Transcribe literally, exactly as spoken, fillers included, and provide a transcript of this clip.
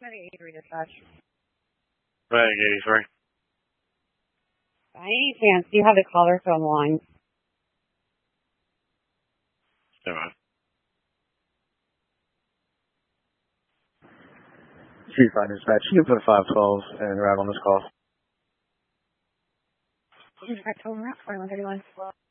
eighty-three dispatch. Right, eighty-three. By any chance, do you have the caller phone line? Come on. Chief five dispatch, you can put a five twelve and route on this call. Route forty-one thirty-one.